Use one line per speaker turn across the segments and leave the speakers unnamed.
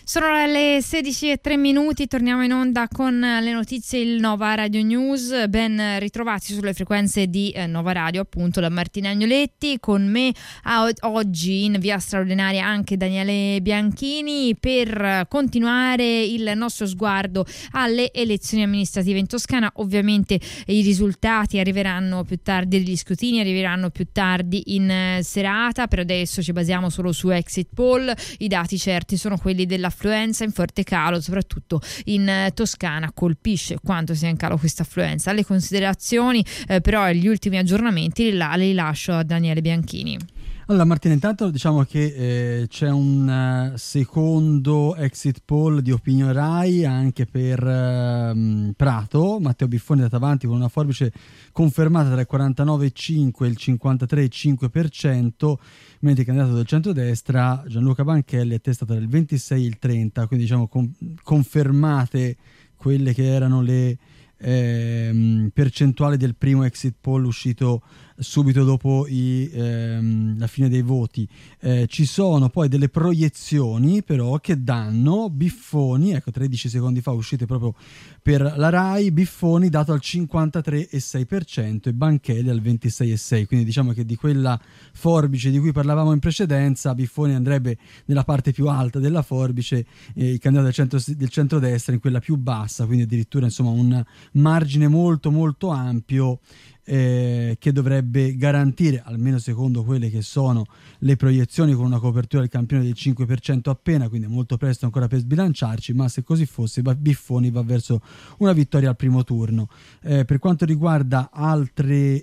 Sono le 16:03, torniamo in onda con le notizie, il Nova Radio News. Ben ritrovati sulle frequenze di Nova Radio, appunto, da Martina Agnoletti. Con me oggi in via straordinaria anche Daniele Bianchini per continuare il nostro sguardo alle elezioni amministrative in Toscana. Ovviamente i risultati arriveranno più tardi, gli scrutini arriveranno più tardi in serata. Per adesso ci basiamo solo su exit poll. I dati certi sono quelli dell'affluenza in forte calo, soprattutto in Toscana. Colpisce quanto sia in calo questa affluenza. Le considerazioni però gli ultimi aggiornamenti li lascio a Daniele Bianchini.
Allora Martina, intanto diciamo che c'è un secondo exit poll di Opinion Rai anche per Prato. Matteo Biffoni è andato avanti con una forbice confermata tra il 49,5% e il 53,5%, mentre il candidato del centrodestra Gianluca Banchelli è testato tra il 26 e il 30%, quindi diciamo confermate quelle che erano le percentuali del primo exit poll uscito subito dopo la fine dei voti. Ci sono poi delle proiezioni però che danno Biffoni, ecco 13 secondi fa uscite proprio per la Rai, Biffoni dato al 53,6% e Banchelli al 26,6%, quindi diciamo che di quella forbice di cui parlavamo in precedenza Biffoni andrebbe nella parte più alta della forbice, il candidato del centrodestra in quella più bassa, quindi addirittura insomma un margine molto molto ampio che dovrebbe garantire, almeno secondo quelle che sono le proiezioni, con una copertura del campione del 5% appena, quindi è molto presto ancora per sbilanciarci, ma se così fosse Biffoni va verso una vittoria al primo turno. Per quanto riguarda altre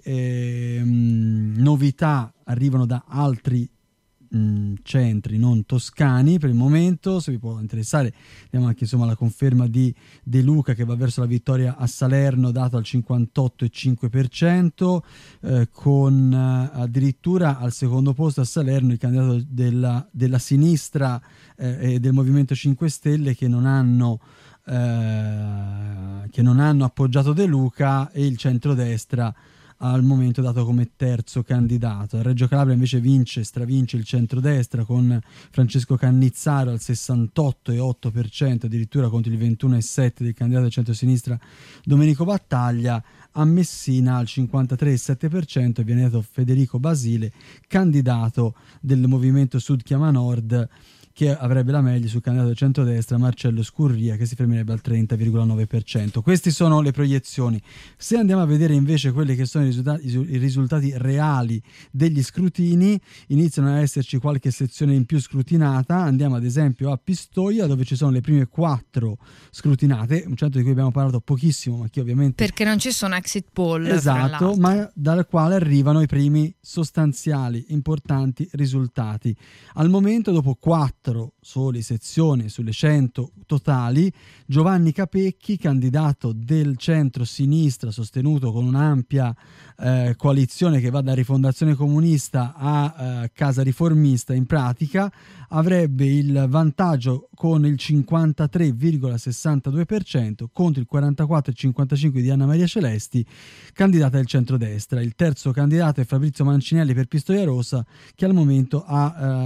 novità, arrivano da altri centri non toscani per il momento. Se vi può interessare abbiamo anche insomma la conferma di De Luca che va verso la vittoria a Salerno, dato al 58,5%, con addirittura al secondo posto a Salerno il candidato della sinistra e del Movimento 5 Stelle che non hanno appoggiato De Luca, e il centrodestra al momento dato come terzo candidato. A Reggio Calabria invece stravince il centrodestra con Francesco Cannizzaro al 68,8%, addirittura contro il 21,7% del candidato del centrosinistra Domenico Battaglia. A Messina al 53,7% viene dato Federico Basile, candidato del Movimento Sud Chiama Nord, che avrebbe la meglio sul candidato del centrodestra Marcello Scurria, che si fermerebbe al 30,9%. Queste sono le proiezioni. Se andiamo a vedere invece quelli che sono i risultati reali degli scrutini, iniziano a esserci qualche sezione in più scrutinata. Andiamo ad esempio a Pistoia, dove ci sono le prime 4 scrutinate, un centro di cui abbiamo parlato pochissimo, ma che ovviamente
perché non ci sono exit poll,
esatto, ma dal quale arrivano i primi sostanziali importanti risultati. Al momento, dopo 4 sole sezioni sulle 100 totali, Giovanni Capecchi, candidato del centro-sinistra sostenuto con un'ampia coalizione che va da Rifondazione Comunista a Casa Riformista, in pratica avrebbe il vantaggio con il 53,62% contro il 44,55% di Anna Maria Celesti, candidata del centrodestra. Il terzo candidato è Fabrizio Mancinelli per Pistoia Rosa, che al momento ha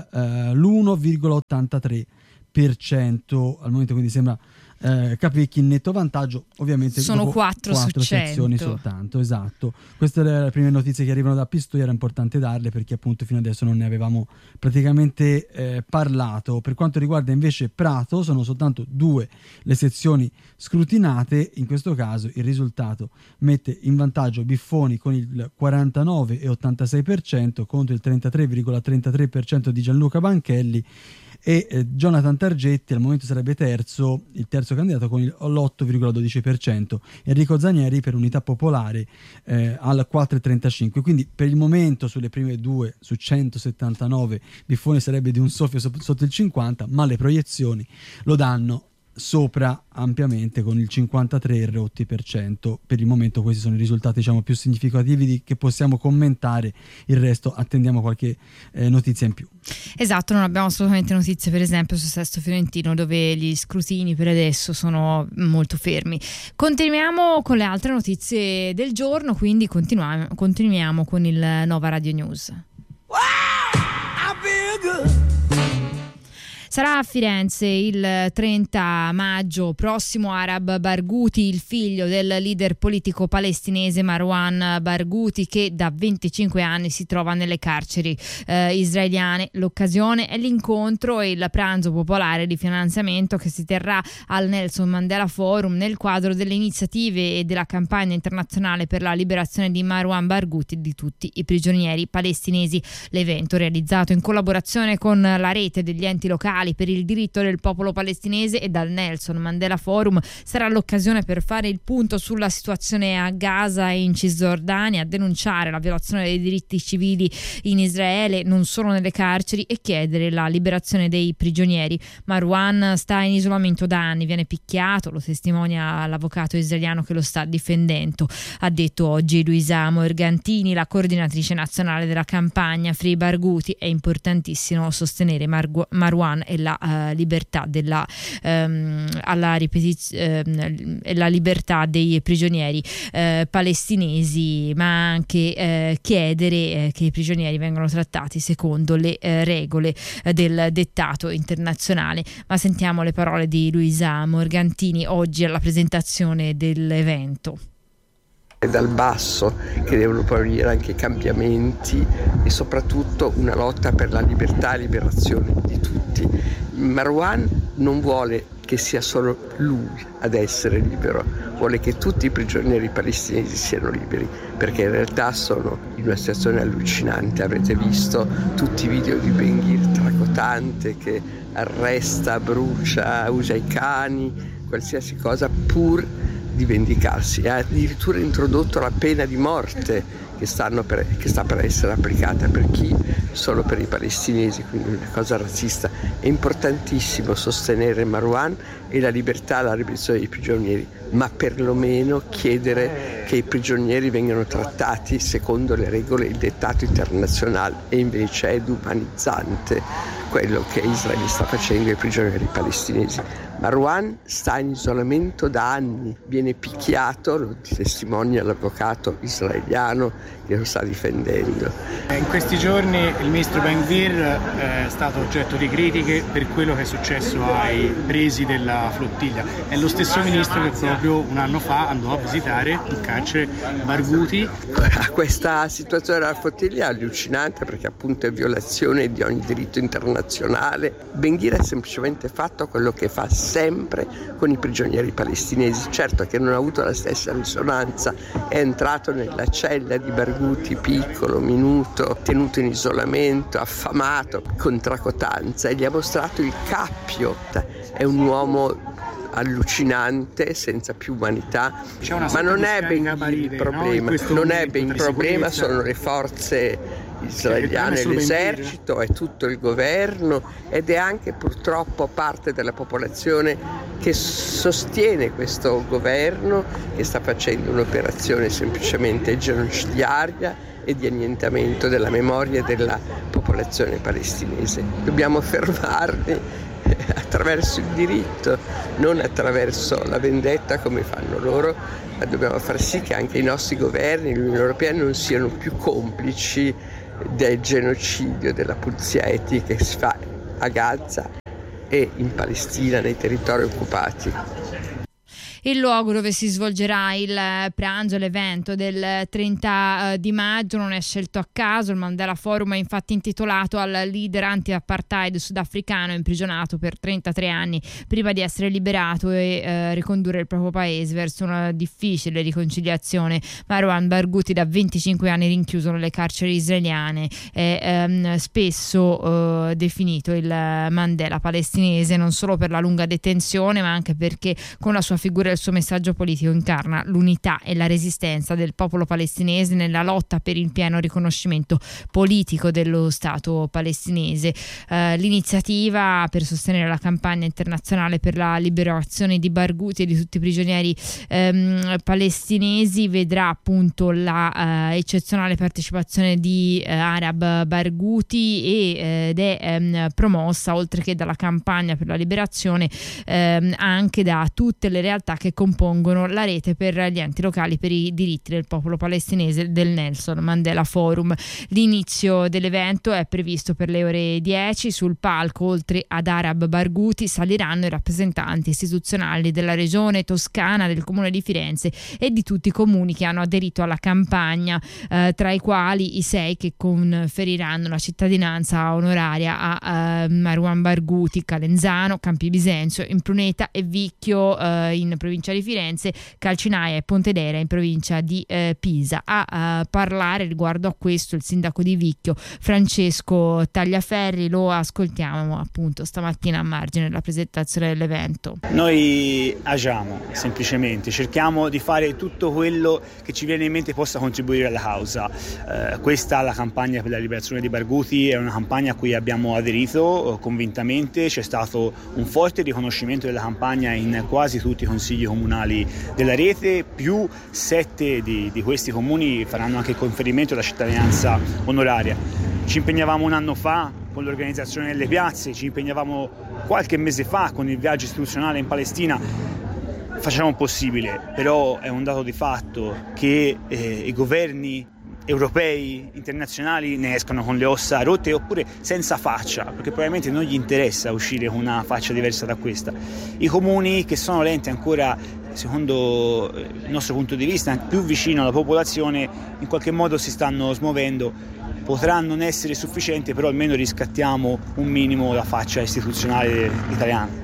l'1,83% al momento, quindi sembra Capecchi in netto vantaggio. Ovviamente
sono 4
sezioni soltanto, esatto. Queste sono le prime notizie che arrivano da Pistoia, era importante darle perché appunto fino adesso non ne avevamo praticamente parlato. Per quanto riguarda invece Prato, sono soltanto 2 le sezioni scrutinate. In questo caso il risultato mette in vantaggio Biffoni con il 49,86% contro il 33,33% di Gianluca Banchelli, e Jonathan Targetti al momento sarebbe il terzo candidato con l'8,12%, Enrico Zanieri per Unità Popolare al 4,35%. Quindi per il momento sulle prime 2 su 179 Biffoni sarebbe di un soffio sotto il 50%, ma le proiezioni lo danno sopra ampiamente con il 53,8%. Per il momento questi sono i risultati più significativi che possiamo commentare. Il resto attendiamo qualche notizia in più.
Esatto, non abbiamo assolutamente notizie per esempio su Sesto Fiorentino, dove gli scrutini per adesso sono molto fermi. Continuiamo con le altre notizie del giorno, quindi continuiamo con il Nova Radio News.
Wow, I feel good.
Sarà a Firenze il 30 maggio prossimo Arab Barghouti, il figlio del leader politico palestinese Marwan Barghouti, che da 25 anni si trova nelle carceri israeliane. L'occasione è l'incontro e il pranzo popolare di finanziamento che si terrà al Nelson Mandela Forum nel quadro delle iniziative e della campagna internazionale per la liberazione di Marwan Barghouti e di tutti i prigionieri palestinesi. L'evento, realizzato in collaborazione con la rete degli enti locali per il diritto del popolo palestinese e dal Nelson Mandela Forum, sarà l'occasione per fare il punto sulla situazione a Gaza e in Cisgiordania, denunciare la violazione dei diritti civili in Israele, non solo nelle carceri, e chiedere la liberazione dei prigionieri. Marwan sta in isolamento da anni, viene picchiato, lo testimonia l'avvocato israeliano che lo sta difendendo. Ha detto oggi Luisa Morgantini, la coordinatrice nazionale della campagna Free Barghouti: è importantissimo sostenere Marwan e la libertà la libertà dei prigionieri palestinesi, ma anche chiedere che i prigionieri vengano trattati secondo le regole del dettato internazionale. Ma sentiamo le parole di Luisa Morgantini oggi alla presentazione dell'evento.
È dal basso che devono provenire anche cambiamenti e soprattutto una lotta per la libertà e liberazione di tutti. Marwan non vuole che sia solo lui ad essere libero, vuole che tutti i prigionieri palestinesi siano liberi, perché in realtà sono in una situazione allucinante. Avrete visto tutti i video di Ben Gvir tracotante che arresta, brucia, usa i cani, qualsiasi cosa pur di vendicarsi. Ha addirittura introdotto la pena di morte che sta per essere applicata per chi? Solo per i palestinesi, quindi una cosa razzista. È importantissimo sostenere Marwan e la libertà e la liberazione dei prigionieri, ma perlomeno chiedere che i prigionieri vengano trattati secondo le regole e il dettato internazionale, e invece è umanizzante quello che Israele sta facendo ai prigionieri palestinesi. Marwan sta in isolamento da anni, viene picchiato, lo testimonia l'avvocato israeliano che lo sta difendendo.
In questi giorni il ministro Ben Gvir è stato oggetto di critiche per quello che è successo ai presi della flottiglia. È lo stesso ministro che proprio un anno fa andò a visitare in carcere Barghouti.
Questa situazione della flottiglia è allucinante, perché appunto è violazione di ogni diritto internazionale. Ben Gvir ha semplicemente fatto quello che fa sempre con i prigionieri palestinesi. Certo che non ha avuto la stessa risonanza, è entrato nella cella di Barghouti, piccolo, minuto, tenuto in isolamento, affamato, con tracotanza, e gli ha mostrato il cappio. È un uomo allucinante, senza più umanità, ma non è ben il problema, non è ben il problema, sono le forze israeliane, l'esercito, è tutto il governo, ed è anche purtroppo parte della popolazione che sostiene questo governo, che sta facendo un'operazione semplicemente genocidaria e di annientamento della memoria della popolazione palestinese. Dobbiamo fermarli attraverso il diritto, non attraverso la vendetta come fanno loro, ma dobbiamo far sì che anche i nostri governi, l'Unione Europea, non siano più complici del genocidio, della pulizia etnica che si fa a Gaza e in Palestina, nei territori occupati.
Il luogo dove si svolgerà il pranzo, l'evento del 30 di maggio, non è scelto a caso. Il Mandela Forum è infatti intitolato al leader anti-apartheid sudafricano, imprigionato per 33 anni prima di essere liberato e ricondurre il proprio paese verso una difficile riconciliazione. Marwan Barghouti, da 25 anni rinchiuso nelle carceri israeliane, è spesso definito il Mandela palestinese, non solo per la lunga detenzione, ma anche perché con la sua figura e il suo messaggio politico incarna l'unità e la resistenza del popolo palestinese nella lotta per il pieno riconoscimento politico dello Stato palestinese. L'iniziativa per sostenere la campagna internazionale per la liberazione di Barghouti e di tutti i prigionieri palestinesi vedrà appunto la eccezionale partecipazione di Arab Barghouti ed è promossa, oltre che dalla campagna per la liberazione, anche da tutte le realtà che compongono la rete per gli enti locali per i diritti del popolo palestinese del Nelson Mandela Forum. L'inizio dell'evento è previsto per le ore 10. Sul palco, oltre ad Arab Barghouti, saliranno i rappresentanti istituzionali della regione toscana, del comune di Firenze e di tutti i comuni che hanno aderito alla campagna, tra i quali i 6 che conferiranno la cittadinanza onoraria a Marwan Barghouti, Calenzano, Campi Bisenzio, Impruneta e Vicchio in provincia di Firenze, Calcinaia e Pontedera in provincia di Pisa. A parlare riguardo a questo il sindaco di Vicchio, Francesco Tagliaferri. Lo ascoltiamo appunto stamattina a margine della presentazione dell'evento.
Noi agiamo, semplicemente cerchiamo di fare tutto quello che ci viene in mente possa contribuire alla causa. Questa, la campagna per la liberazione di Barghouti, è una campagna a cui abbiamo aderito convintamente. C'è stato un forte riconoscimento della campagna in quasi tutti i consigli comunali della rete, più 7 di questi comuni faranno anche il conferimento della cittadinanza onoraria. Ci impegnavamo un anno fa con l'organizzazione delle piazze, ci impegnavamo qualche mese fa con il viaggio istituzionale in Palestina. Facciamo il possibile, però è un dato di fatto che i governi europei, internazionali ne escono con le ossa rotte oppure senza faccia, perché probabilmente non gli interessa uscire con una faccia diversa da questa. I comuni, che sono l'ente ancora, secondo il nostro punto di vista, più vicino alla popolazione, in qualche modo si stanno smuovendo. Potrà non essere sufficiente, però almeno riscattiamo un minimo la faccia istituzionale italiana.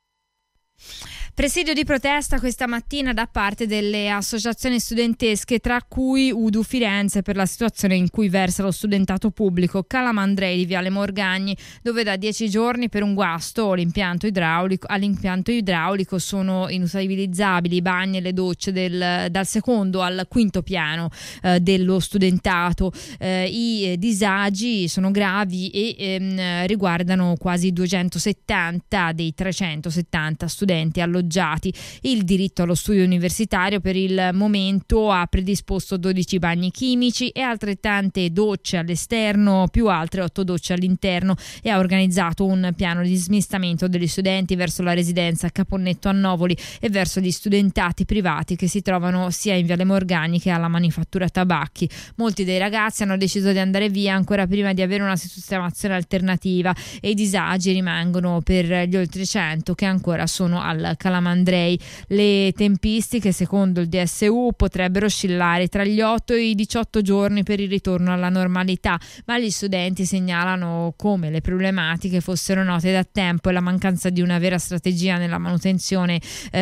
Presidio di protesta questa mattina da parte delle associazioni studentesche, tra cui UDU Firenze, per la situazione in cui versa lo studentato pubblico Calamandrei di Viale Morgagni, dove da 10 giorni per un guasto all'impianto idraulico sono inutilizzabili i bagni e le docce dal secondo al quinto piano dello studentato. I disagi sono gravi e riguardano quasi 270 dei 370 studenti alloggiati. Il diritto allo studio universitario per il momento ha predisposto 12 bagni chimici e altrettante docce all'esterno, più altre 8 docce all'interno, e ha organizzato un piano di smistamento degli studenti verso la residenza Caponnetto a Novoli e verso gli studentati privati che si trovano sia in Viale Morgagni che alla Manifattura Tabacchi. Molti dei ragazzi hanno deciso di andare via ancora prima di avere una sistemazione alternativa e i disagi rimangono per gli oltre 100 che ancora sono al Calamandrei. Le tempistiche, secondo il DSU, potrebbero oscillare tra gli 8 e i 18 giorni per il ritorno alla normalità, ma gli studenti segnalano come le problematiche fossero note da tempo e la mancanza di una vera strategia nella manutenzione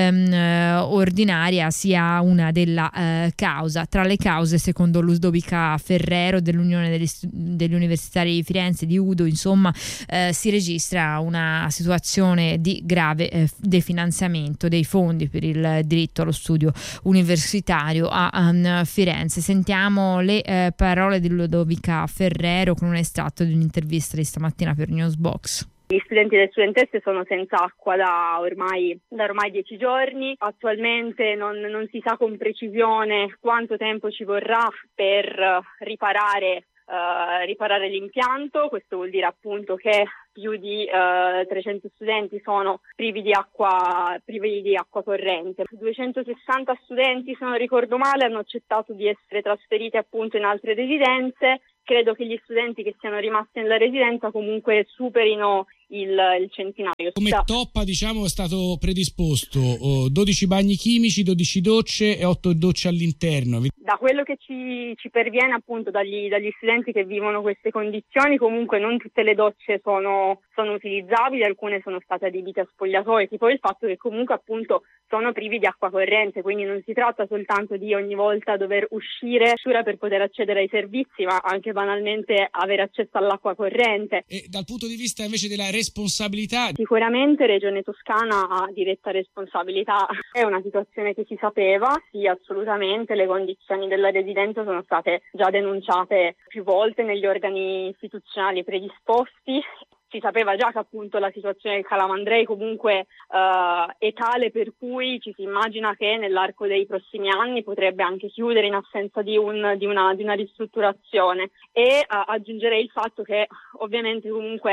ordinaria sia una della causa. Tra le cause, secondo Ludovica Ferrero dell'Unione degli Universitari di Firenze, di UDO, insomma, si registra una situazione di grave definanziamento dei fondi per il diritto allo studio universitario a Firenze. Sentiamo le parole di Ludovica Ferrero con un estratto di un'intervista di stamattina per Newsbox.
Gli studenti e le studentesse sono senza acqua da ormai 10 giorni. Attualmente non si sa con precisione quanto tempo ci vorrà per riparare l'impianto. Questo vuol dire appunto che più di 300 studenti sono privi di acqua corrente. 260 studenti, se non ricordo male, hanno accettato di essere trasferiti appunto in altre residenze. Credo che gli studenti che siano rimasti nella residenza comunque superino il centinaio.
Come toppa, diciamo, è stato predisposto 12 bagni chimici, 12 docce e 8 docce all'interno.
Da quello che ci perviene appunto dagli studenti che vivono queste condizioni, comunque non tutte le docce sono utilizzabili, alcune sono state adibite a spogliatoi, tipo il fatto che comunque appunto sono privi di acqua corrente, quindi non si tratta soltanto di ogni volta dover uscire per poter accedere ai servizi, ma anche banalmente avere accesso all'acqua corrente.
E dal punto di vista invece della responsabilità?
Sicuramente Regione Toscana ha diretta responsabilità, è una situazione che si sapeva, sì, assolutamente, le condizioni della residenza sono state già denunciate più volte negli organi istituzionali predisposti. Si sapeva già che appunto la situazione del Calamandrei comunque è tale per cui ci si immagina che nell'arco dei prossimi anni potrebbe anche chiudere in assenza di una ristrutturazione. E aggiungerei il fatto che ovviamente comunque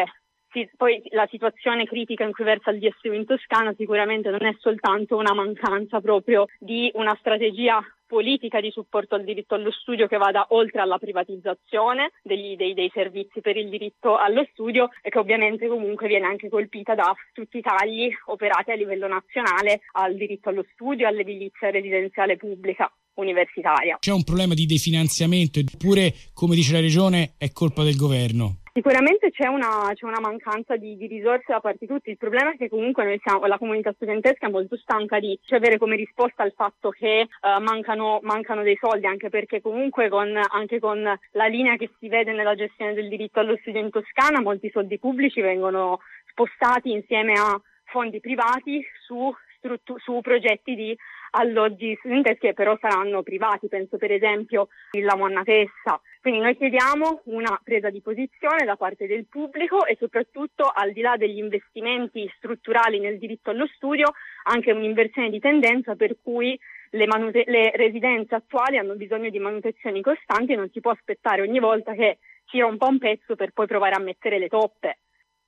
poi la situazione critica in cui versa il DSU in Toscana sicuramente non è soltanto una mancanza proprio di una strategia politica di supporto al diritto allo studio che vada oltre alla privatizzazione dei servizi per il diritto allo studio, e che ovviamente comunque viene anche colpita da tutti i tagli operati a livello nazionale al diritto allo studio, all'edilizia residenziale pubblica universitaria.
C'è un problema di definanziamento oppure, come dice la Regione, è colpa del governo?
Sicuramente c'è una mancanza di risorse da parte di tutti. Il problema è che comunque la comunità studentesca è molto stanca di avere come risposta al fatto che mancano dei soldi, anche perché comunque anche con la linea che si vede nella gestione del diritto allo studio in Toscana, molti soldi pubblici vengono spostati insieme a fondi privati su progetti di alloggi studenteschi che però saranno privati, penso per esempio Villa Monnatessa. Quindi noi chiediamo una presa di posizione da parte del pubblico e soprattutto, al di là degli investimenti strutturali nel diritto allo studio, anche un'inversione di tendenza per cui le residenze attuali hanno bisogno di manutenzioni costanti e non si può aspettare ogni volta che si rompa un pezzo per poi provare a mettere le toppe.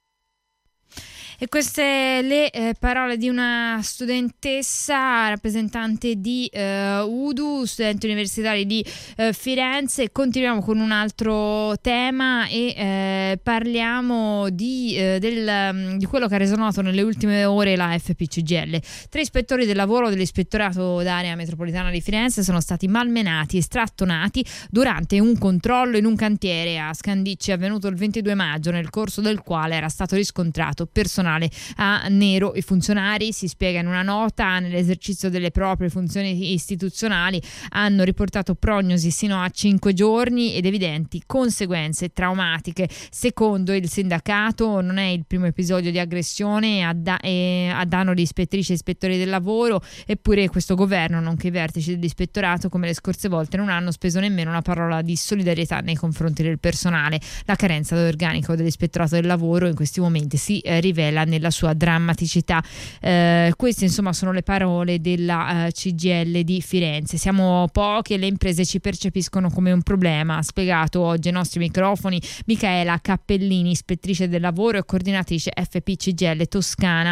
E queste le parole di una studentessa rappresentante di UDU, studenti universitari di Firenze. Continuiamo con un altro tema e parliamo di quello che ha resonato nelle ultime ore la FPCGL. 3 ispettori del lavoro dell'ispettorato d'area metropolitana di Firenze sono stati malmenati e strattonati durante un controllo in un cantiere a Scandicci avvenuto il 22 maggio, nel corso del quale era stato riscontrato personale a nero. I funzionari, si spiega in una nota, nell'esercizio delle proprie funzioni istituzionali hanno riportato prognosi sino a 5 giorni ed evidenti conseguenze traumatiche. Secondo il sindacato non è il primo episodio di aggressione a danno di ispettrici e ispettori del lavoro, eppure questo governo, nonché i vertici dell'ispettorato, come le scorse volte, non hanno speso nemmeno una parola di solidarietà nei confronti del personale. La carenza d'organico dell'ispettorato del lavoro in questi momenti si rivela nella sua drammaticità. Queste insomma sono le parole della CGIL di Firenze. Siamo pochi e le imprese ci percepiscono come un problema, ha spiegato oggi ai nostri microfoni Micaela Cappellini, ispettrice del lavoro e coordinatrice FPCGL Toscana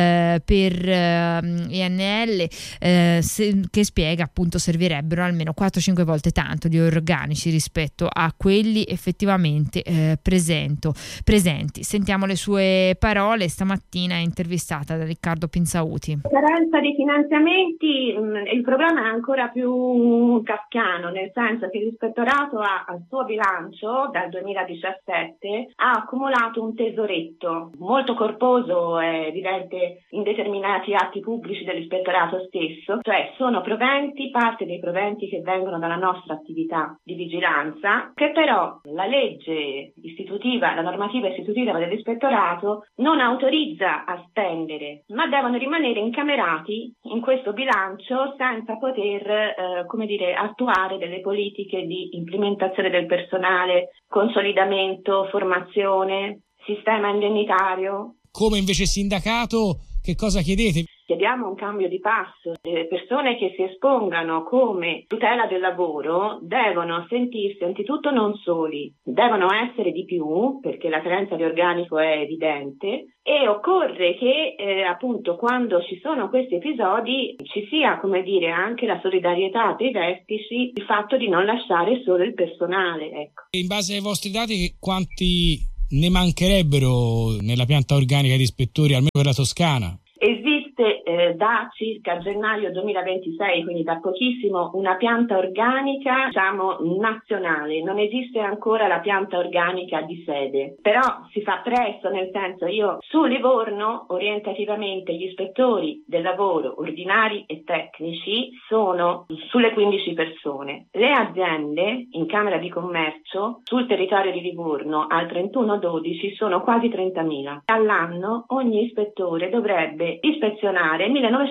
per INL, che spiega appunto servirebbero almeno 4-5 volte tanto di organici rispetto a quelli effettivamente presenti. Sentiamo le sue parole. Stamattina è intervistata da Riccardo Pinzauti.
Carenza di finanziamenti, il problema è ancora più kafkiano, nel senso che l'ispettorato al suo bilancio dal 2017 ha accumulato un tesoretto molto corposo, è evidente in determinati atti pubblici dell'ispettorato stesso, cioè sono proventi, parte dei proventi che vengono dalla nostra attività di vigilanza, che però la legge istitutiva, la normativa istitutiva dell'ispettorato non autorizza a spendere, ma devono rimanere incamerati in questo bilancio senza poter, attuare delle politiche di implementazione del personale, consolidamento, formazione, sistema indennitario.
Come invece sindacato, che cosa chiedete?
Chiediamo un cambio di passo. Le persone che si espongano come tutela del lavoro devono sentirsi anzitutto non soli, devono essere di più, perché la carenza di organico è evidente, e occorre che appunto quando ci sono questi episodi ci sia, anche la solidarietà dei vertici, il fatto di non lasciare solo il personale. Ecco.
In base ai vostri dati, quanti ne mancherebbero nella pianta organica di ispettori, almeno per la Toscana?
Esiste da circa gennaio 2026, quindi da pochissimo, una pianta organica nazionale. Non esiste ancora la pianta organica di sede, però si fa presto, nel senso, io su Livorno orientativamente gli ispettori del lavoro ordinari e tecnici sono sulle 15 persone. Le aziende in Camera di Commercio sul territorio di Livorno al 31/12 sono quasi 30.000. All'anno ogni ispettore dovrebbe ispezionare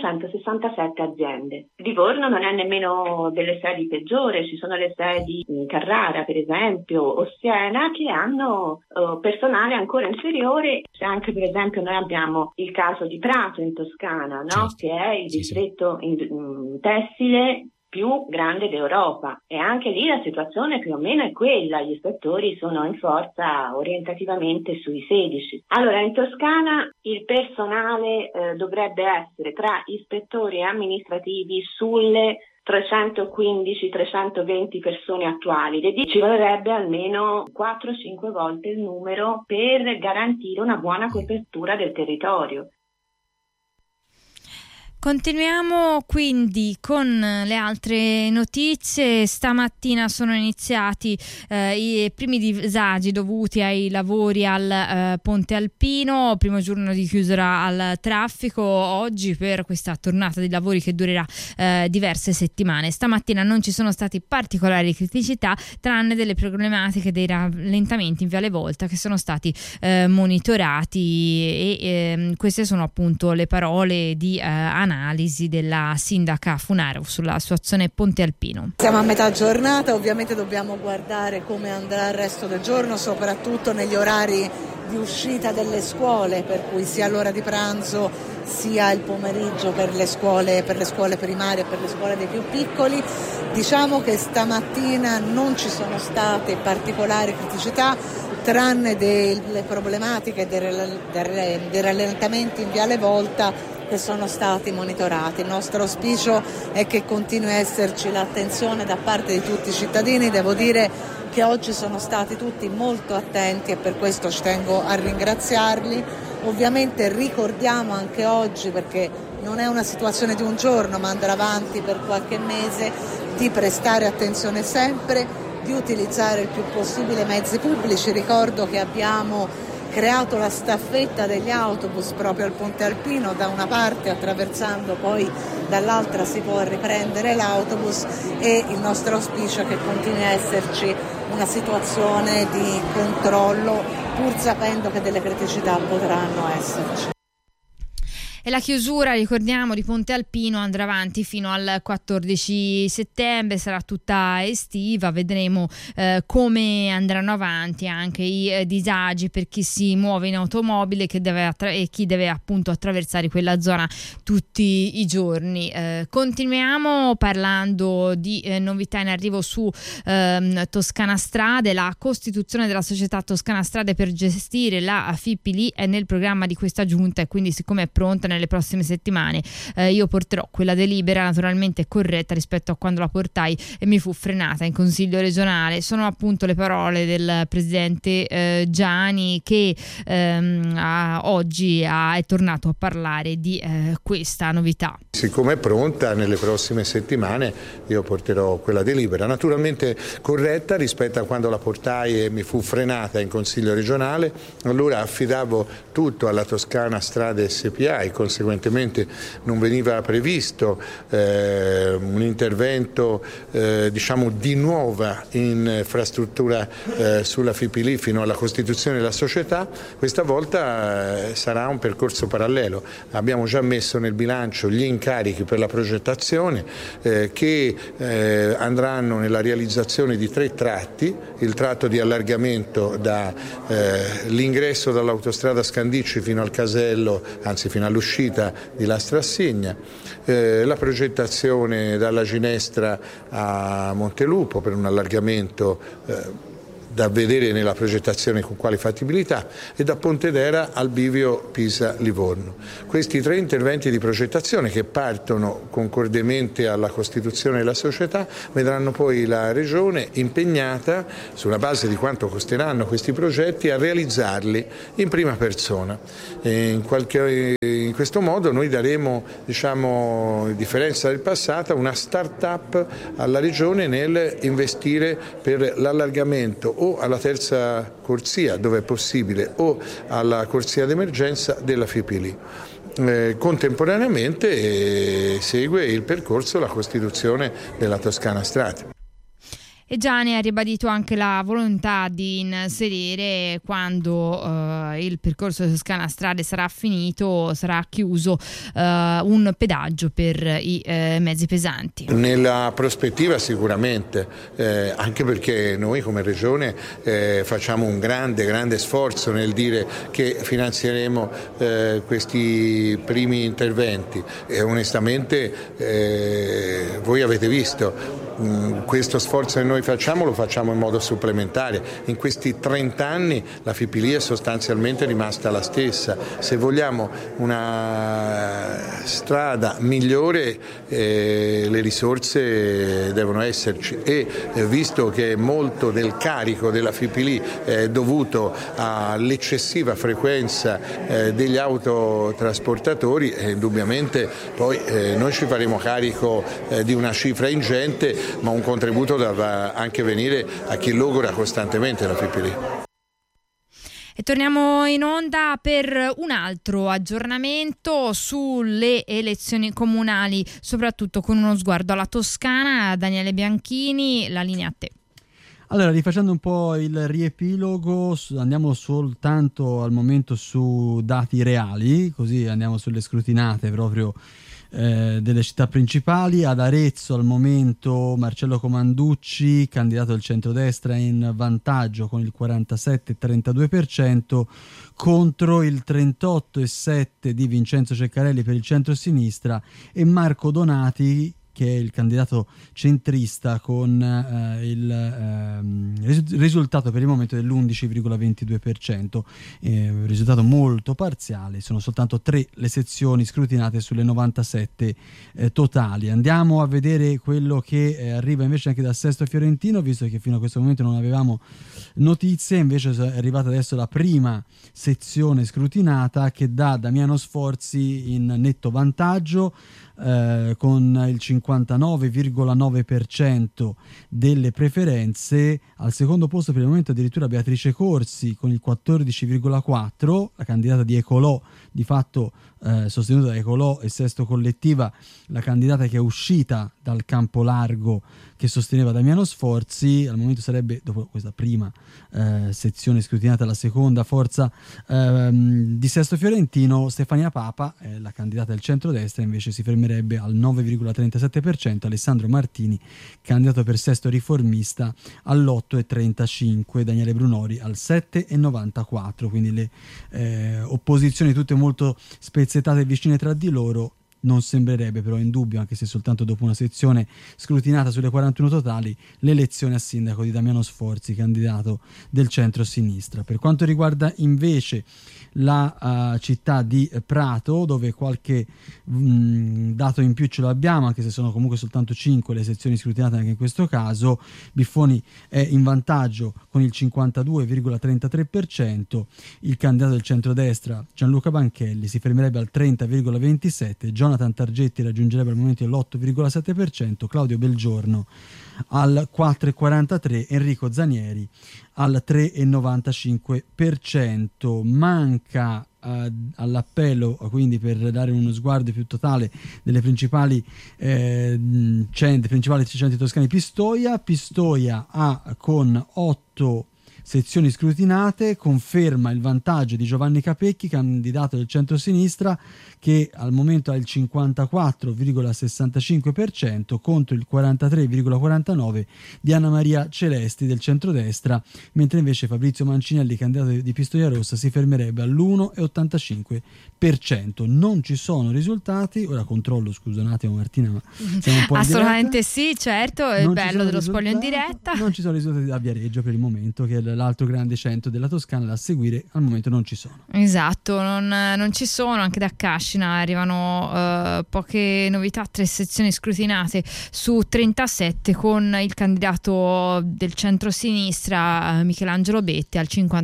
1967 aziende. Livorno non è nemmeno delle sedi peggiori, ci sono le sedi in Carrara per esempio o Siena che hanno personale ancora inferiore. C'è anche per esempio, noi abbiamo il caso di Prato in Toscana, no? Certo. Che è il distretto tessile più grande d'Europa, e anche lì la situazione più o meno è quella, gli ispettori sono in forza orientativamente sui 16. Allora, in Toscana il personale dovrebbe essere tra ispettori e amministrativi sulle 315-320 persone attuali, ci vorrebbe almeno 4-5 volte il numero per garantire una buona copertura del territorio.
Continuiamo quindi con le altre notizie. Stamattina sono iniziati i primi disagi dovuti ai lavori al Ponte Alpino, primo giorno di chiusura al traffico oggi per questa tornata di lavori che durerà diverse settimane. Stamattina non ci sono stati particolari criticità, tranne delle problematiche dei rallentamenti in Viale Volta che sono stati monitorati e queste sono appunto le parole di analisi della sindaca Funaro sulla situazione Ponte Alpino.
Siamo a metà giornata, ovviamente dobbiamo guardare come andrà il resto del giorno, soprattutto negli orari di uscita delle scuole, per cui sia l'ora di pranzo sia il pomeriggio per le scuole primarie e per le scuole dei più piccoli. Diciamo che stamattina non ci sono state particolari criticità, tranne delle problematiche dei rallentamenti in Viale Volta che sono stati monitorati. Il nostro auspicio è che continui a esserci l'attenzione da parte di tutti i cittadini. Devo dire che oggi sono stati tutti molto attenti e per questo ci tengo a ringraziarli. Ovviamente ricordiamo anche oggi, perché non è una situazione di un giorno ma andrà avanti per qualche mese, di prestare attenzione sempre, di utilizzare il più possibile mezzi pubblici. Ricordo che abbiamo creato la staffetta degli autobus proprio al Ponte Alpino, da una parte attraversando, poi dall'altra si può riprendere l'autobus, e il nostro auspicio è che continui a esserci una situazione di controllo, pur sapendo che delle criticità potranno esserci.
E la chiusura, ricordiamo, di Ponte Alpino andrà avanti fino al 14 settembre, sarà tutta estiva, vedremo come andranno avanti anche i disagi per chi si muove in automobile e chi deve appunto attraversare quella zona tutti i giorni. Continuiamo parlando di novità in arrivo su Toscana Strade. La costituzione della società Toscana Strade per gestire la FIPILI è nel programma di questa giunta, e quindi, siccome è pronta, nelle prossime settimane io porterò quella delibera, naturalmente corretta rispetto a quando la portai e mi fu frenata in Consiglio regionale. Sono appunto le parole del presidente Giani, che oggi è tornato a parlare di questa novità.
Siccome è pronta, nelle prossime settimane io porterò quella delibera, naturalmente corretta rispetto a quando la portai e mi fu frenata in Consiglio regionale. Allora affidavo tutto alla Toscana Strade SPA e conseguentemente non veniva previsto un intervento di nuova infrastruttura sulla FIPILI fino alla costituzione della società. Questa volta sarà un percorso parallelo. Abbiamo già messo nel bilancio gli incarichi per la progettazione che andranno nella realizzazione di 3 tratti: il tratto di allargamento dall'ingresso dall'autostrada Scandicci fino al casello, anzi fino all'uscita di Lastra a Signa, la progettazione dalla Ginestra a Montelupo per un allargamento da vedere nella progettazione con quale fattibilità, e da Pontedera al bivio Pisa-Livorno. Questi 3 interventi di progettazione, che partono concordemente alla costituzione della società, vedranno poi la Regione impegnata, sulla base di quanto costeranno questi progetti, a realizzarli in prima persona. In questo modo noi daremo, a differenza del passato, una start-up alla Regione nel investire per l'allargamento o alla terza corsia, dove è possibile, o alla corsia d'emergenza della FIPILI. Contemporaneamente segue il percorso la costituzione della Toscana Strade.
E Gianni ha ribadito anche la volontà di inserire, quando il percorso Toscana Strade sarà finito, sarà chiuso un pedaggio per i mezzi pesanti.
Nella prospettiva sicuramente, anche perché noi come Regione facciamo un grande sforzo nel dire che finanzieremo questi primi interventi e onestamente voi avete visto questo sforzo che noi facciamo, lo facciamo in modo supplementare. In questi 30 anni la FIPILI è sostanzialmente rimasta la stessa. Se vogliamo una strada migliore le risorse devono esserci e visto che molto del carico della FIPILI è dovuto all'eccessiva frequenza degli autotrasportatori, indubbiamente poi noi ci faremo carico di una cifra ingente, ma un contributo dovrà anche venire a chi logora costantemente la FIPILI.
E torniamo in onda per un altro aggiornamento sulle elezioni comunali, soprattutto con uno sguardo alla Toscana. Daniele Bianchini, la linea a te.
Allora, rifacendo un po' il riepilogo, andiamo soltanto al momento su dati reali, così andiamo sulle scrutinate proprio delle città principali. Ad Arezzo al momento Marcello Comanducci, candidato del centrodestra, in vantaggio con il 47,32% contro il 38,7% di Vincenzo Ceccarelli per il centro-sinistra e Marco Donati, che è il candidato centrista, con il risultato per il momento dell'11,22%, risultato molto parziale. Sono soltanto 3 le sezioni scrutinate sulle 97 totali. Andiamo a vedere quello che arriva invece anche dal Sesto Fiorentino, visto che fino a questo momento non avevamo notizie. Invece è arrivata adesso la prima sezione scrutinata, che dà Damiano Sforzi in netto vantaggio con il 59,9% delle preferenze. Al secondo posto per il momento addirittura Beatrice Corsi con il 14,4%, la candidata di Ecolò, di fatto sostenuta da Ecolò e Sesto Collettiva, la candidata che è uscita dal campo largo che sosteneva Damiano Sforzi. Al momento sarebbe, dopo questa prima sezione scrutinata, la seconda forza di Sesto Fiorentino. Stefania Papa, la candidata del centrodestra, invece si fermerebbe al 9,37%, Alessandro Martini, candidato per Sesto Riformista, all'8,35%, Daniele Brunori al 7,94%, quindi le opposizioni tutte molto spezzettate e vicine tra di loro. Non sembrerebbe però indubbio, anche se soltanto dopo una sezione scrutinata sulle 41 totali, l'elezione a sindaco di Damiano Sforzi, candidato del centro-sinistra. Per quanto riguarda invece la città di Prato, dove qualche dato in più ce l'abbiamo, anche se sono comunque soltanto 5 le sezioni scrutinate anche in questo caso, Biffoni è in vantaggio con il 52,33%, il candidato del centrodestra Gianluca Banchelli si fermerebbe al 30,27%, Jonathan Targetti raggiungerebbe al momento l'8,7%, Claudio Belgiorno al 4,43%, Enrico Zanieri al 3,95%. Manca all'appello, quindi per dare uno sguardo più totale delle principali centri toscani, Pistoia ha con 8 sezioni scrutinate conferma il vantaggio di Giovanni Capecchi, candidato del centro-sinistra, che al momento ha il 54,65% contro il 43,49% di Anna Maria Celesti del centrodestra, mentre invece Fabrizio Mancinelli, candidato di Pistoia Rossa, si fermerebbe all'1,85%. Non ci sono risultati, ora controllo, scusa un attimo Martina, ma siamo un po'
assolutamente sì, certo, è il bello dello spoglio in diretta.
Non ci sono risultati da Viareggio per il momento, che è l'altro grande centro della Toscana da seguire, al momento non ci sono.
Esatto, non ci sono. Anche da Cascina arrivano poche novità, 3 sezioni scrutinate su 37, con il candidato del centro-sinistra Michelangelo Betti al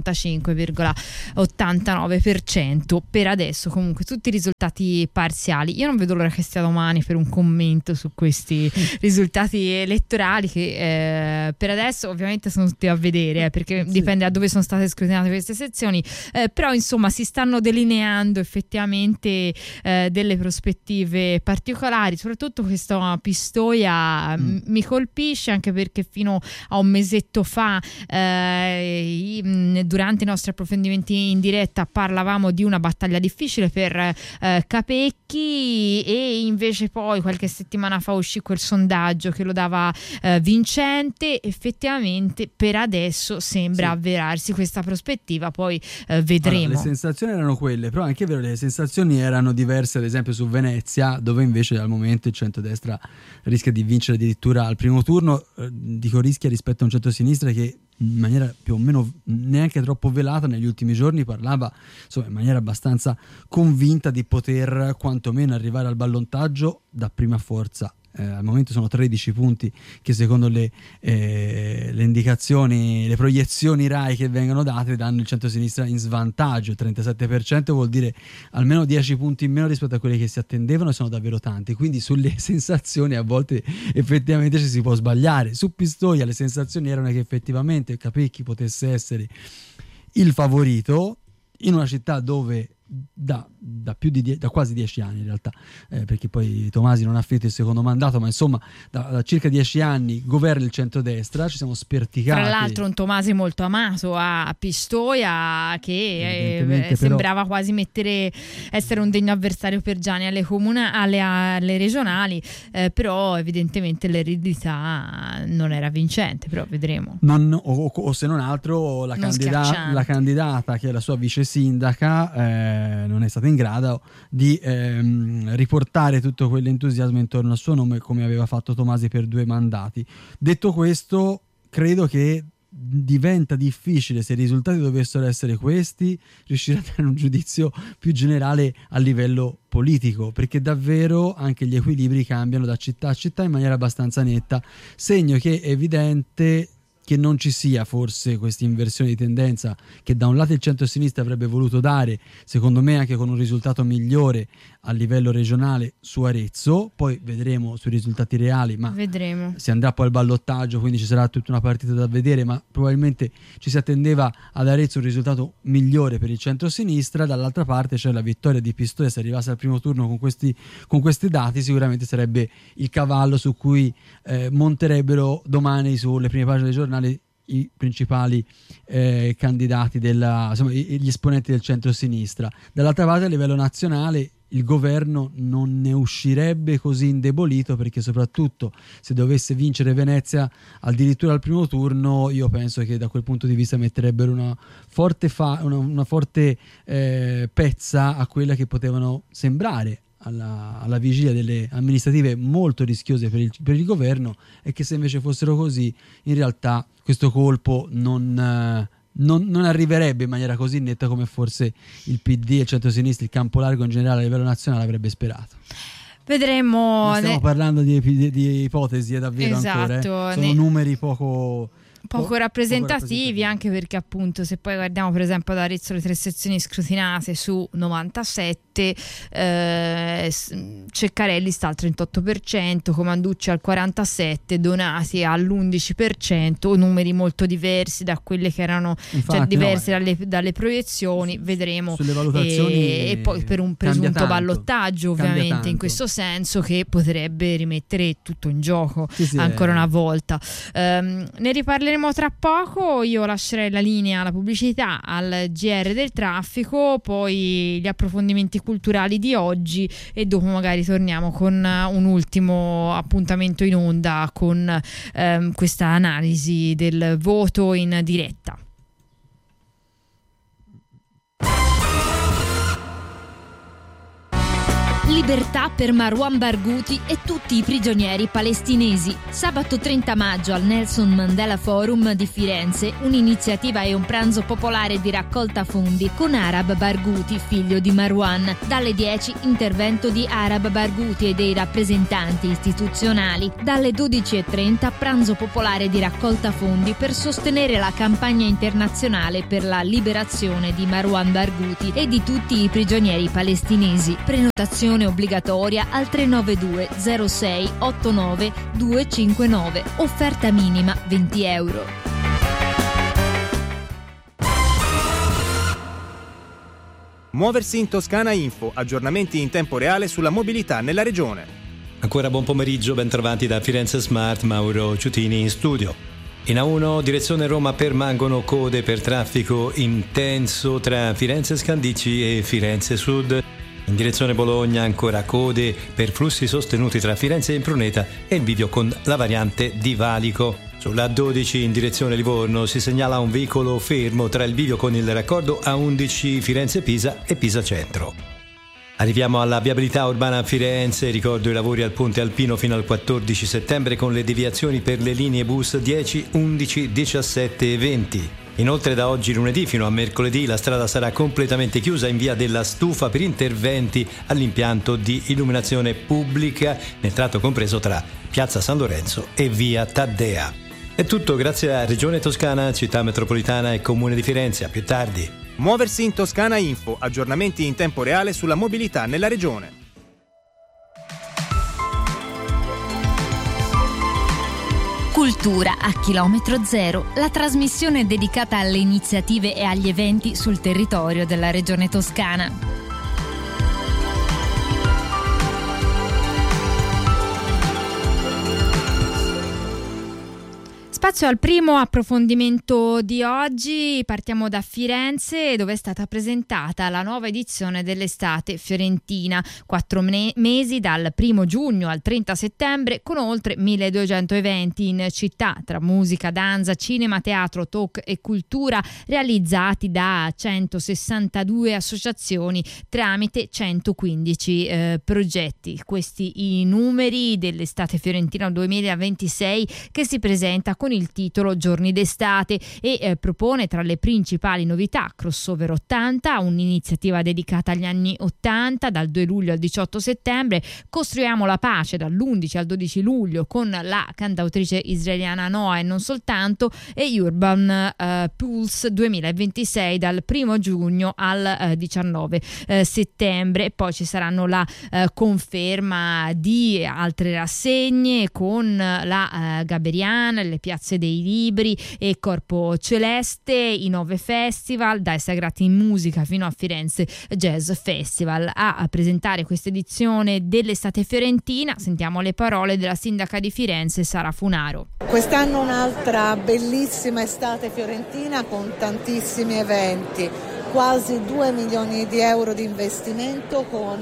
55,89%. Per adesso comunque tutti i risultati parziali. Io non vedo l'ora che sia domani per un commento su questi risultati elettorali, che per adesso ovviamente sono tutti a vedere, perché dipende da dove sono state scrutinate queste sezioni, però insomma si stanno delineando effettivamente delle prospettive particolari, soprattutto questa Pistoia mi colpisce, anche perché fino a un mesetto fa durante i nostri approfondimenti in diretta parlavamo di una battaglia difficile per Capecchi, e invece poi qualche settimana fa uscì quel sondaggio che lo dava vincente. Effettivamente per adesso sembra avverarsi questa prospettiva, poi vedremo.
Allora, le sensazioni erano quelle, però anche è vero, le sensazioni erano diverse ad esempio su Venezia, dove invece al momento il centrodestra rischia di vincere addirittura al primo turno, dico rischia rispetto a un centrosinistra che in maniera più o meno neanche troppo velata negli ultimi giorni parlava insomma in maniera abbastanza convinta di poter quantomeno arrivare al ballottaggio da prima forza. Al momento sono 13 punti che secondo le indicazioni, le proiezioni RAI che vengono date danno il centrosinistra in svantaggio. Il 37% vuol dire almeno 10 punti in meno rispetto a quelli che si attendevano, e sono davvero tanti, quindi sulle sensazioni a volte effettivamente ci si può sbagliare. Su Pistoia le sensazioni erano che effettivamente Capecchi potesse essere il favorito in una città dove da quasi 10 anni in realtà, perché poi Tomasi non ha finito il secondo mandato, ma insomma da circa 10 anni governa il centrodestra, ci siamo sperticati.
Tra l'altro un Tomasi molto amato a Pistoia, che sembrava quasi essere un degno avversario per Gianni alle regionali, però evidentemente l'eredità non era vincente, però vedremo.
O se non altro la candidata che è la sua vice sindaca non è stata in grado di riportare tutto quell'entusiasmo intorno al suo nome come aveva fatto Tomasi per 2 mandati. Detto questo, credo che diventa difficile, se i risultati dovessero essere questi, riuscire a dare un giudizio più generale a livello politico, perché davvero anche gli equilibri cambiano da città a città in maniera abbastanza netta, segno che è evidente che non ci sia forse questa inversione di tendenza che da un lato il centro-sinistra avrebbe voluto dare, secondo me anche con un risultato migliore a livello regionale su Arezzo. Poi vedremo sui risultati reali, ma si andrà poi al ballottaggio, quindi ci sarà tutta una partita da vedere, ma probabilmente ci si attendeva ad Arezzo un risultato migliore per il centro-sinistra. Dall'altra parte c'è la vittoria di Pistoia, se arrivasse al primo turno con questi dati sicuramente sarebbe il cavallo su cui monterebbero domani sulle prime pagine dei giornali i principali candidati gli esponenti del centro-sinistra. Dall'altra parte a livello nazionale il governo non ne uscirebbe così indebolito, perché soprattutto se dovesse vincere Venezia addirittura al primo turno, io penso che da quel punto di vista metterebbero una forte pezza a quella che potevano sembrare alla vigilia delle amministrative molto rischiose per il governo, e che se invece fossero così in realtà questo colpo non arriverebbe in maniera così netta come forse il PD e il centro-sinistra, il campo largo in generale a livello nazionale avrebbe sperato.
Vedremo.
Ma stiamo parlando di ipotesi, davvero, ancora. Sono numeri poco
rappresentativi, anche perché appunto se poi guardiamo per esempio ad Arezzo le 3 sezioni scrutinate su 97, Ceccarelli sta al 38%, Comanducci al 47%, Donati all'11%, numeri molto diversi da quelle che erano, diversi dalle proiezioni. Vedremo
sulle valutazioni
e poi per un presunto ballottaggio ovviamente in questo senso, che potrebbe rimettere tutto in gioco ancora una volta. Ne riparleremo tra poco. Io lascerei la linea alla pubblicità, al GR del traffico, poi gli approfondimenti culturali di oggi, e dopo magari torniamo con un ultimo appuntamento in onda con questa analisi del voto in diretta.
Libertà per Marwan Barghouti e tutti i prigionieri palestinesi. Sabato 30 maggio al Nelson Mandela Forum di Firenze, un'iniziativa e un pranzo popolare di raccolta fondi con Arab Barghouti, figlio di Marwan. Dalle 10 intervento di Arab Barghouti e dei rappresentanti istituzionali. Dalle 12:30 pranzo popolare di raccolta fondi per sostenere la campagna internazionale per la liberazione di Marwan Barghouti e di tutti i prigionieri palestinesi. Prenotazione obbligatoria al 392 06 89 259. Offerta minima €20.
Muoversi in Toscana Info, aggiornamenti in tempo reale sulla mobilità nella regione.
Ancora buon pomeriggio, ben trovati da Firenze Smart, Mauro Ciutini in studio. In A1 direzione Roma permangono code per traffico intenso tra Firenze Scandicci e Firenze Sud. In direzione Bologna ancora code per flussi sostenuti tra Firenze e Impruneta e il bivio con la variante di Valico. Sulla A12 in direzione Livorno si segnala un veicolo fermo tra il bivio con il raccordo A11 Firenze-Pisa e Pisa Centro. Arriviamo alla viabilità urbana a Firenze, ricordo i lavori al Ponte Alpino fino al 14 settembre con le deviazioni per le linee bus 10, 11, 17 e 20. Inoltre da oggi lunedì fino a mercoledì la strada sarà completamente chiusa in via della Stufa per interventi all'impianto di illuminazione pubblica nel tratto compreso tra Piazza San Lorenzo e via Taddea. È tutto grazie a Regione Toscana, Città Metropolitana e Comune di Firenze. A più tardi.
Muoversi in Toscana Info, aggiornamenti in tempo reale sulla mobilità nella regione.
Cultura a chilometro zero, la trasmissione dedicata alle iniziative e agli eventi sul territorio della regione toscana.
Spazio al primo approfondimento di oggi, partiamo da Firenze dove è stata presentata la nuova edizione dell'estate fiorentina, 4 mesi dal 1 giugno al 30 settembre con oltre 1200 eventi in città tra musica, danza, cinema, teatro, talk e cultura realizzati da 162 associazioni tramite 115 progetti. Questi i numeri dell'estate fiorentina 2026 che si presenta con il titolo Giorni d'estate e propone tra le principali novità Crossover 80, un'iniziativa dedicata agli anni 80 dal 2 luglio al 18 settembre, Costruiamo la pace dall'11 al 12 luglio con la cantautrice israeliana Noa e non soltanto, e Urban Pulse 2026 dal 1 giugno al 19 settembre. Poi ci saranno la conferma di altre rassegne con la Gaberiana, le piazze dei libri e Corpo Celeste, i 9 festival dai Sagrati in Musica fino a Firenze Jazz Festival. A presentare questa edizione dell'estate fiorentina sentiamo le parole della sindaca di Firenze Sara Funaro.
Quest'anno un'altra bellissima estate fiorentina con tantissimi eventi, quasi 2 milioni di euro di investimento con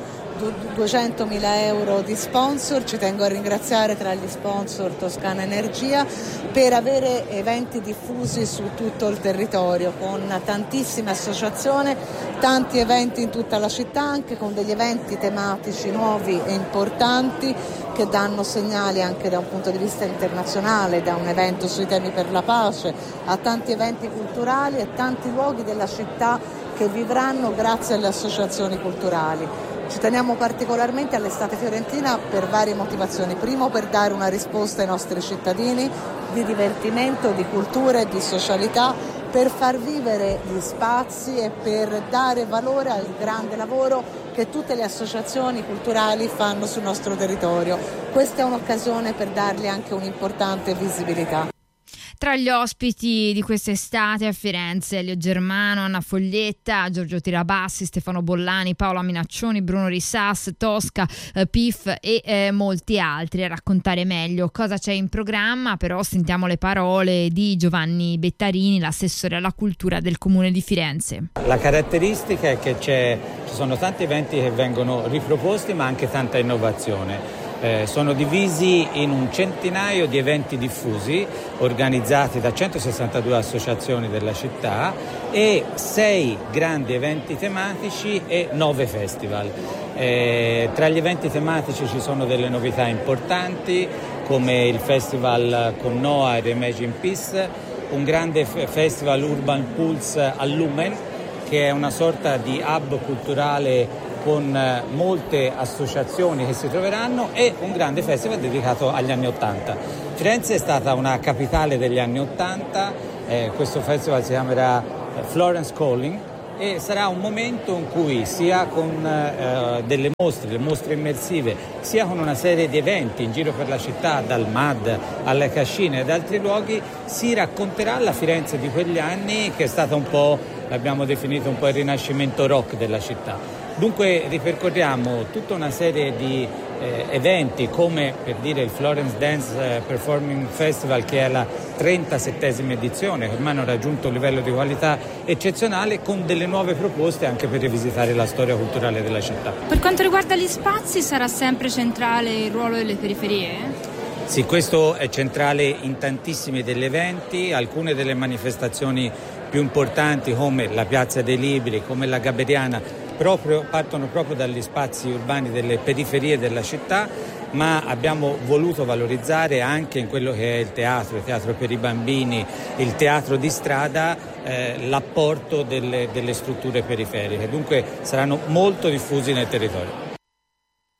200.000 euro di sponsor. Ci tengo a ringraziare tra gli sponsor Toscana Energia per avere eventi diffusi su tutto il territorio con tantissime associazioni, tanti eventi in tutta la città, anche con degli eventi tematici nuovi e importanti che danno segnali anche da un punto di vista internazionale, da un evento sui temi per la pace a tanti eventi culturali e tanti luoghi della città che vivranno grazie alle associazioni culturali. Ci teniamo particolarmente all'estate fiorentina per varie motivazioni. Primo, per dare una risposta ai nostri cittadini di divertimento, di cultura e di socialità, per far vivere gli spazi e per dare valore al grande lavoro che tutte le associazioni culturali fanno sul nostro territorio. Questa è un'occasione per dargli anche un'importante visibilità.
Tra gli ospiti di quest'estate a Firenze, Elio Germano, Anna Foglietta, Giorgio Tirabassi, Stefano Bollani, Paola Minaccioni, Bruno Rissas, Tosca, Pif e molti altri. A raccontare meglio cosa c'è in programma, però sentiamo le parole di Giovanni Bettarini, l'assessore alla cultura del Comune di Firenze.
La caratteristica è che ci sono tanti eventi che vengono riproposti, ma anche tanta innovazione. Sono divisi in un centinaio di eventi diffusi organizzati da 162 associazioni della città e 6 grandi eventi tematici e 9 festival. Tra gli eventi tematici ci sono delle novità importanti come il festival con Noa e Imagine Peace, un grande festival Urban Pulse a Lumen che è una sorta di hub culturale con molte associazizioni che si troveranno e un grande festival dedicato agli anni 80. Firenze è stata una capitale degli anni 80, questo festival si chiamerà Florence Calling e sarà un momento in cui sia con delle mostre immersive, sia con una serie di eventi in giro per la città, dal MAD alle Cascine ed altri luoghi, si racconterà la Firenze di quegli anni che è stata un po' l'abbiamo definito un po' il rinascimento rock della città. Dunque ripercorriamo tutta una serie di eventi come per dire il Florence Dance Performing Festival, che è la 37esima edizione, che ormai hanno raggiunto un livello di qualità eccezionale, con delle nuove proposte anche per rivisitare la storia culturale della città.
Per quanto riguarda gli spazi, sarà sempre centrale il ruolo delle periferie?
Sì, questo è centrale in tantissimi degli eventi. Alcune delle manifestazioni più importanti, come la Piazza dei Libri, come la Gaberiana, partono proprio dagli spazi urbani delle periferie della città, ma abbiamo voluto valorizzare anche in quello che è il teatro per i bambini, il teatro di strada, l'apporto delle strutture periferiche. Dunque saranno molto diffusi nel territorio.